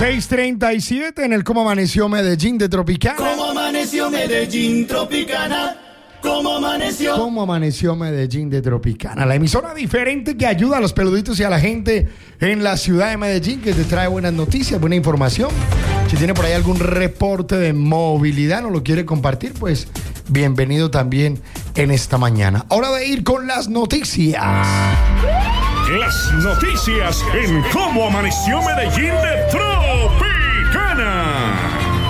6:37 en el Cómo Amaneció Medellín de Tropicana. ¿Cómo amaneció Medellín Tropicana? ¿Cómo amaneció? ¿Cómo amaneció Medellín de Tropicana? La emisora diferente que ayuda a los peluditos y a la gente en la ciudad de Medellín, que te trae buenas noticias, buena información. Si tiene por ahí algún reporte de movilidad, no lo quiere compartir, pues bienvenido también en esta mañana. Hora de ir con las noticias. Las noticias en Cómo Amaneció Medellín de Tropicana.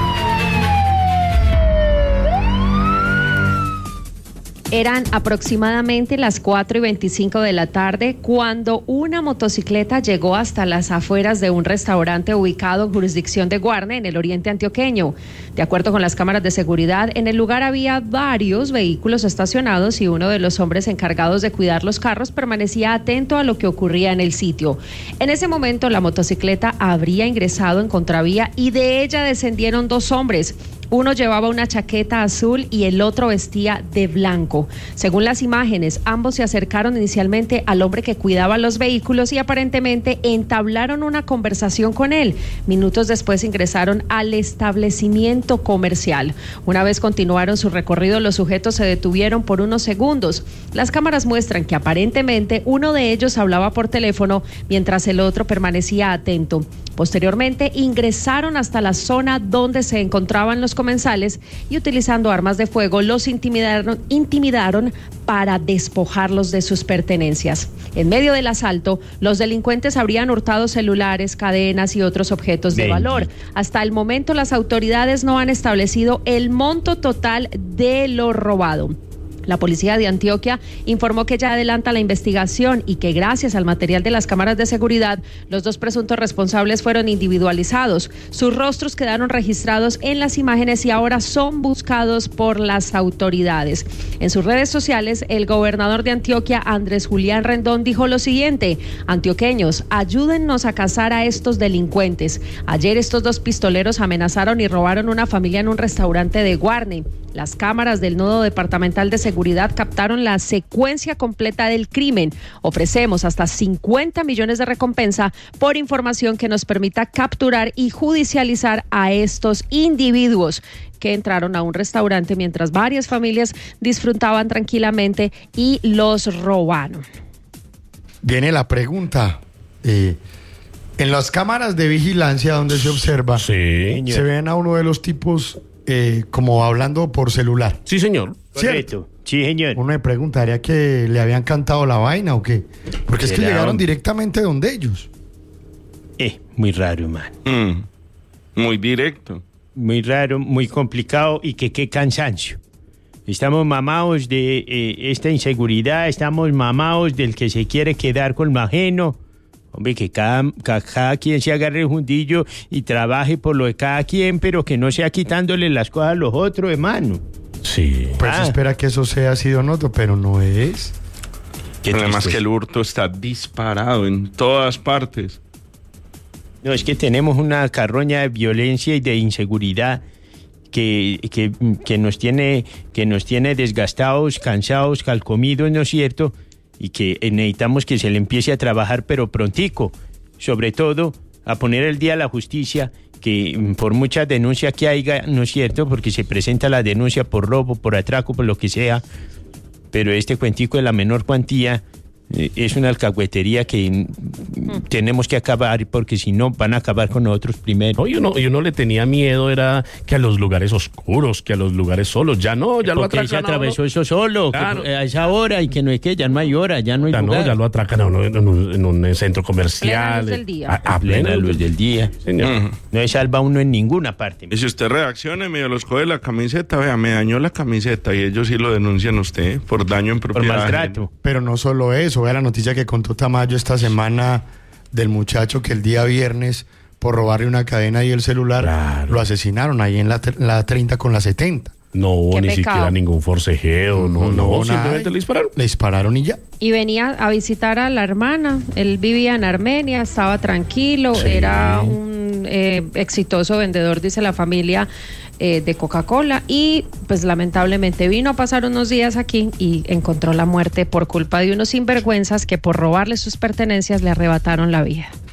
Eran aproximadamente las 4:25 de la tarde cuando una motocicleta llegó hasta las afueras de un restaurante ubicado en jurisdicción de Guarne, en el oriente antioqueño. De acuerdo con las cámaras de seguridad, en el lugar había varios vehículos estacionados y uno de los hombres encargados de cuidar los carros permanecía atento a lo que ocurría en el sitio. En ese momento, la motocicleta habría ingresado en contravía y de ella descendieron dos hombres. Uno llevaba una chaqueta azul y el otro vestía de blanco. Según las imágenes, ambos se acercaron inicialmente al hombre que cuidaba los vehículos y aparentemente entablaron una conversación con él. Minutos después ingresaron al establecimiento comercial. Una vez continuaron su recorrido, los sujetos se detuvieron por unos segundos. Las cámaras muestran que aparentemente uno de ellos hablaba por teléfono mientras el otro permanecía atento. Posteriormente ingresaron hasta la zona donde se encontraban los comensales y utilizando armas de fuego los intimidaron para despojarlos de sus pertenencias. En medio del asalto, los delincuentes habrían hurtado celulares, cadenas y otros objetos de valor. Hasta el momento, las autoridades no han establecido el monto total de lo robado. La policía de Antioquia informó que ya adelanta la investigación y que gracias al material de las cámaras de seguridad, los dos presuntos responsables fueron individualizados. Sus rostros quedaron registrados en las imágenes y ahora son buscados por las autoridades. En sus redes sociales, el gobernador de Antioquia, Andrés Julián Rendón, dijo lo siguiente: antioqueños, ayúdennos a cazar a estos delincuentes. Ayer estos dos pistoleros amenazaron y robaron una familia en un restaurante de Guarne. Las cámaras del Nodo Departamental de Seguridad captaron la secuencia completa del crimen. Ofrecemos hasta 50 millones de recompensa por información que nos permita capturar y judicializar a estos individuos que entraron a un restaurante mientras varias familias disfrutaban tranquilamente y los robaron. Viene la pregunta. En las cámaras de vigilancia donde se observa, sí, se ven a uno de los tipos como hablando por celular. Sí, señor. Correcto. Sí, señor. Uno me preguntaría que le habían cantado la vaina o qué. Porque es que llegaron directamente donde ellos. Muy raro, man. Muy directo. Muy raro, muy complicado y qué cansancio. Estamos mamados de esta inseguridad, estamos mamados del que se quiere quedar con lo ajeno. Hombre, que cada quien se agarre el fundillo y trabaje por lo de cada quien, pero que no sea quitándole las cosas a los otros, hermano. Sí. Pues espera que eso sea así o no, pero no es. Además que el hurto está disparado en todas partes. No, es que tenemos una carroña de violencia y de inseguridad que nos tiene desgastados, cansados, calcomidos, ¿no es cierto? Y que necesitamos que se le empiece a trabajar, pero prontico. Sobre todo, a poner el día a la justicia, que por muchas denuncias que haya, ¿no es cierto? Porque se presenta la denuncia por robo, por atraco, por lo que sea. Pero este cuentico de la menor cuantía es una alcahuetería que tenemos que acabar, porque si no van a acabar con nosotros primero. No, y uno le tenía miedo era que a los lugares oscuros, que a los lugares solos, ya no, ya lo atracan. Porque se atravesó eso solo, claro, a esa hora, y que no es que ya no hay hora, ya no hay lugar. No, ya lo atracan a uno en un centro comercial. Plena luz del día. A plena luz del día. Señor. No se salva uno en ninguna parte. Y si usted reacciona y medio los coge la camiseta, vea, me dañó la camiseta, y ellos sí lo denuncian a usted por daño en propiedad. Por maltrato. Pero no solo eso, vea la noticia que contó Tamayo esta semana del muchacho que el día viernes, por robarle una cadena y el celular, claro, lo asesinaron ahí en la 30 con la 70. No hubo ni siquiera ningún forcejeo, no, simplemente le dispararon. Le dispararon y ya. Y venía a visitar a la hermana. Él vivía en Armenia, estaba tranquilo, sí, era un exitoso vendedor, dice la familia, de Coca-Cola, y pues lamentablemente vino a pasar unos días aquí y encontró la muerte por culpa de unos sinvergüenzas que por robarle sus pertenencias le arrebataron la vida.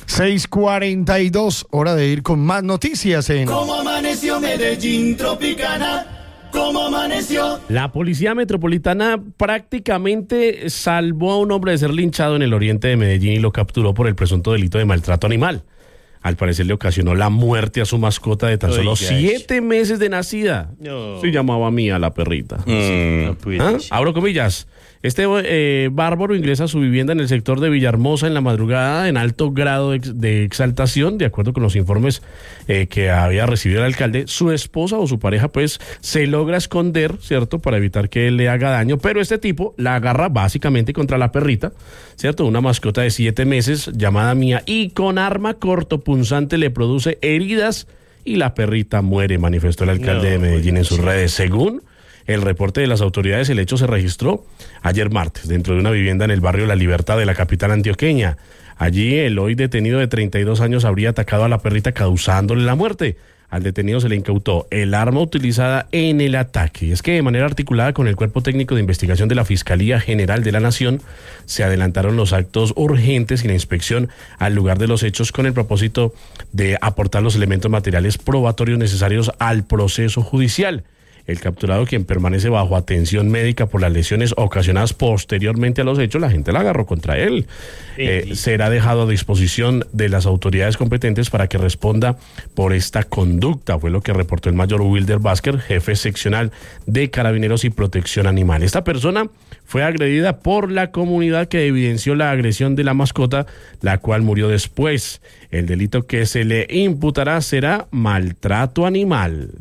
6:42, hora de ir con más noticias en... ¿Cómo amaneció Medellín, Tropicana? ¿Cómo amaneció? La policía metropolitana prácticamente salvó a un hombre de ser linchado en el oriente de Medellín y lo capturó por el presunto delito de maltrato animal. Al parecer le ocasionó la muerte a su mascota de tan solo 7 meses de nacida. No. Se llamaba Mía la perrita. No puede ¿Ah? ser. Abro comillas. Este bárbaro ingresa a su vivienda en el sector de Villahermosa en la madrugada en alto grado de exaltación, de acuerdo con los informes que había recibido el alcalde. Su esposa o su pareja pues se logra esconder, ¿cierto?, para evitar que él le haga daño, pero este tipo la agarra básicamente contra la perrita, ¿cierto?, una mascota de 7 meses llamada Mía, y con arma cortopunzante le produce heridas y la perrita muere, manifestó el alcalde de Medellín en sus redes. Según el reporte de las autoridades, el hecho se registró ayer martes dentro de una vivienda en el barrio La Libertad de la capital antioqueña. Allí el hoy detenido de 32 años habría atacado a la perrita causándole la muerte. Al detenido se le incautó el arma utilizada en el ataque. Y es que de manera articulada con el Cuerpo Técnico de Investigación de la Fiscalía General de la Nación se adelantaron los actos urgentes y la inspección al lugar de los hechos con el propósito de aportar los elementos materiales probatorios necesarios al proceso judicial. El capturado, quien permanece bajo atención médica por las lesiones ocasionadas posteriormente a los hechos, la gente la agarró contra él. Será dejado a disposición de las autoridades competentes para que responda por esta conducta, fue lo que reportó el mayor Wilder Vázquez, jefe seccional de Carabineros y Protección Animal. Esta persona fue agredida por la comunidad que evidenció la agresión de la mascota, la cual murió después. El delito que se le imputará será maltrato animal.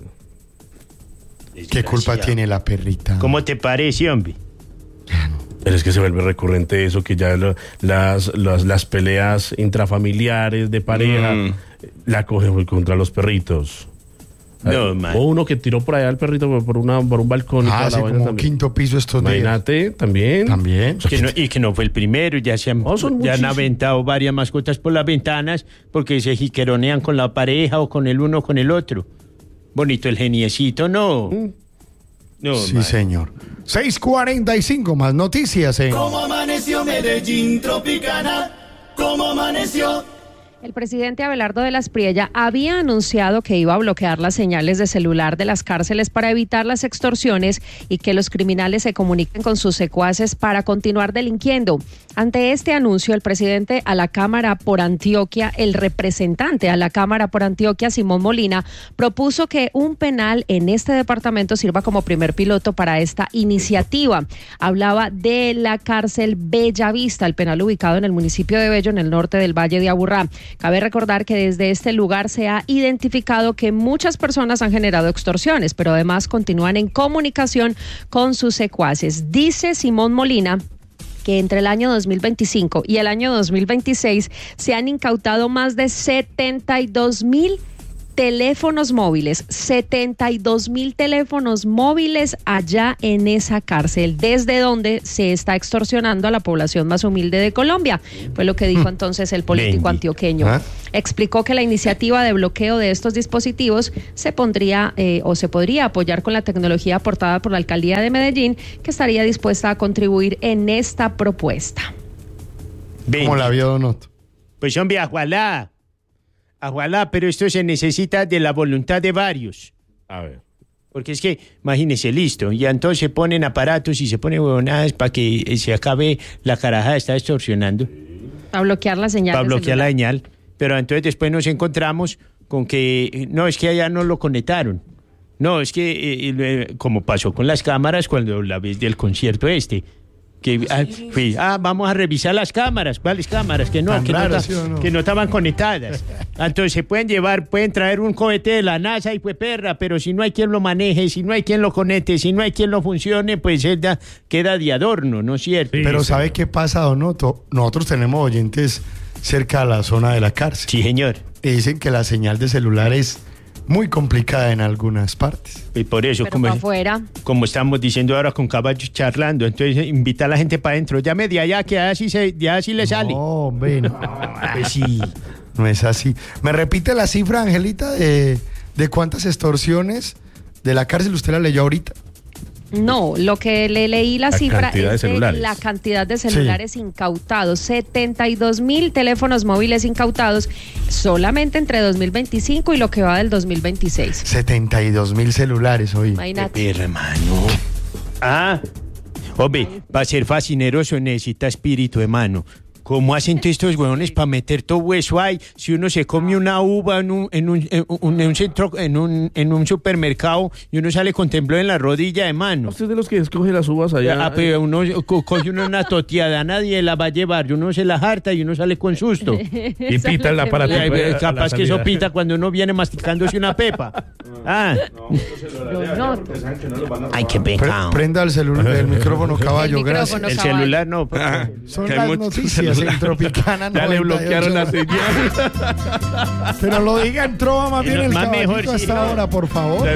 ¿Qué culpa tiene la perrita? ¿Cómo te parece, hombre? Pero es que se vuelve recurrente eso, que ya las peleas intrafamiliares de pareja la cogen contra los perritos. No, man. O uno que tiró por allá al perrito por un balcón. Y toda Hace la vaina como también. 5º piso estos días. Imagínate, también. También. Que no fue el primero, ya se han, son ya han muchísimos. aventado varias mascotas por las ventanas porque se jiqueronean con la pareja o con el uno o con el otro. Bonito el geniecito, ¿no? No, Sí, man. señor. 6:45, más noticias en... ¿Cómo amaneció Medellín, Tropicana? ¿Cómo amaneció? El presidente Abelardo de la Espriella había anunciado que iba a bloquear las señales de celular de las cárceles para evitar las extorsiones y que los criminales se comuniquen con sus secuaces para continuar delinquiendo. Ante este anuncio, el presidente a la Cámara por Antioquia, el representante a la Cámara por Antioquia, Simón Molina, propuso que un penal en este departamento sirva como primer piloto para esta iniciativa. Hablaba de la cárcel Bellavista, el penal ubicado en el municipio de Bello, en el norte del Valle de Aburrá. Cabe recordar que desde este lugar se ha identificado que muchas personas han generado extorsiones, pero además continúan en comunicación con sus secuaces. Dice Simón Molina que entre el año 2025 y el año 2026 se han incautado más de 72,000 teléfonos móviles, 72,000 teléfonos móviles allá en esa cárcel, desde donde se está extorsionando a la población más humilde de Colombia. Fue lo que dijo entonces el político antioqueño. Explicó que la iniciativa de bloqueo de estos dispositivos se pondría o se podría apoyar con la tecnología aportada por la alcaldía de Medellín, que estaría dispuesta a contribuir en esta propuesta. ¿Cómo la vio, Don Otto? Pues hombre, ojalá, pero esto se necesita de la voluntad de varios. A ver. Porque es que, imagínense, listo, y entonces se ponen aparatos y se ponen huevonadas para que se acabe la carajada, está extorsionando, Para bloquear la señal. para de bloquear la celular. señal. Pero entonces después nos encontramos con que, no, es que allá no lo conectaron. No, es que, como pasó con las cámaras cuando la vez del concierto que vamos a revisar las cámaras. ¿Cuáles cámaras? Que no estaban conectadas. Entonces se pueden traer un cohete de la NASA y pues perra, pero si no hay quien lo maneje, si no hay quien lo conecte, si no hay quien lo funcione, pues queda de adorno, ¿no es cierto? Sí, Pero ¿sabe qué pasa, Don Otto? Nosotros tenemos oyentes cerca de la zona de la cárcel. Sí, señor. Y dicen que la señal de celular es muy complicada en algunas partes. Y por eso, Pero para afuera. como estamos diciendo ahora con Caballos charlando, entonces invita a la gente para adentro. Llame de allá, que ya así le sale. No, hombre, no. Pues sí. No es así. ¿Me repite la cifra, Angelita, de cuántas extorsiones de la cárcel usted la leyó ahorita? No, lo que le leí la cifra cantidad de es de celulares. la cantidad de celulares incautados. 72.000 teléfonos móviles incautados solamente entre 2025 y lo que va del 2026. 72.000 celulares hoy. Imagínate. Hermano. Ah, hombre, para ser fascineroso necesita espíritu, hermano. ¿Cómo hacen estos huevones para meter todo eso ahí? Si uno se come una uva en un supermercado y uno sale con temblor en la rodilla de mano. Usted es de los que escoge las uvas allá. Pero uno coge una toteada, nadie la va a llevar. Uno se la harta y uno sale con susto. Y pita el aparato. Capaz que eso pita cuando uno viene masticándose una pepa. Ay, qué pecado. Prenda el celular, el micrófono, caballo, gracias. El celular no. Son que hay las muchos noticias en Tropicana. Ya le 98. bloquearon la señal. Pero lo diga en trova más bien el Más mejor, caballito sí, hasta no. ahora, por favor.